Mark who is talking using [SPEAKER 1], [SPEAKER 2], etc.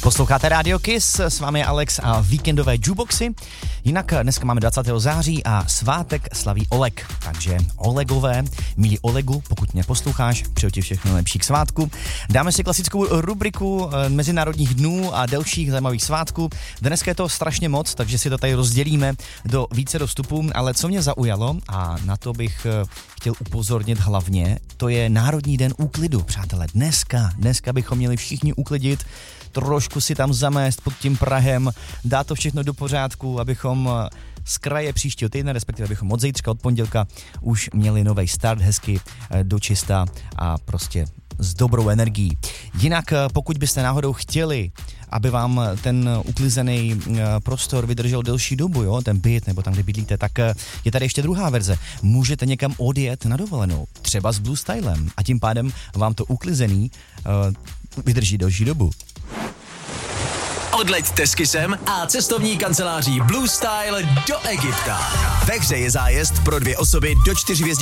[SPEAKER 1] Posloucháte Radio Kiss, s vámi je Alex a víkendové jukeboxy. Jinak dneska máme 20. září a svátek slaví Oleg. Takže Olegové, milí Olegu, pokud mě posloucháš, přeju ti všechno lepší k svátku. Dáme si klasickou rubriku mezinárodních dnů a dalších zajímavých svátků. Dneska je to strašně moc, takže si to tady rozdělíme do více dostupů, ale co mě zaujalo a na to bych chtěl upozornit hlavně, to je Národní den úklidu, přátelé. Dneska bychom měli všichni uklidit, trošku si tam zamést pod tím prahem, dát to všechno do pořádku, abychom z kraje příštího týdne, respektive abychom od zítřka, od pondělka už měli nový start, hezky do čista a prostě s dobrou energií. Jinak pokud byste náhodou chtěli, aby vám ten uklizený prostor vydržel delší dobu, jo, ten byt nebo tam, kde bydlíte, tak je tady ještě druhá verze. Můžete někam odjet na dovolenou, třeba s Blue Stylem a tím pádem vám to uklizený vydrží delší dobu.
[SPEAKER 2] Odleďte s Kissem a cestovní kanceláří Blue Style do Egypta. Ve hře je zájezd pro 2 osoby do 4 hvězdiček